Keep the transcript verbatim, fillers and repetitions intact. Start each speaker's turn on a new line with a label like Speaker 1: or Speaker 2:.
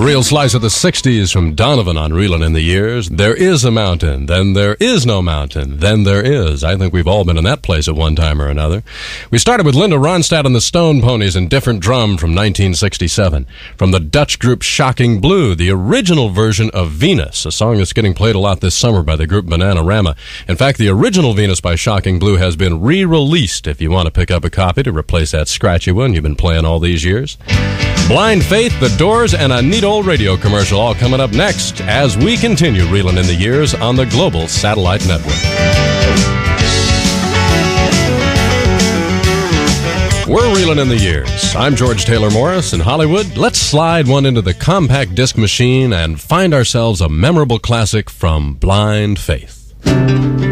Speaker 1: real slice of the sixties from Donovan on Reelin' in the Years. There is a mountain, then there is no mountain, then there is. I think we've all been in that place at one time or another. We started with Linda Ronstadt and the Stone Ponies and Different Drum from nineteen sixty-seven. From the Dutch group Shocking Blue, the original version of Venus, a song that's getting played a lot this summer by the group Bananarama. In fact, the original Venus by Shocking Blue has been re-released if you want to pick up a copy to replace that scratchy one you've been playing all these years. Blind Faith, The Doors, and a neat old radio commercial all coming up next as we continue Reelin' in the Years on the Global Satellite Network. We're Reelin' in the Years. I'm George Taylor Morris in Hollywood. Let's slide one into the compact disc machine and find ourselves a memorable classic from Blind Faith.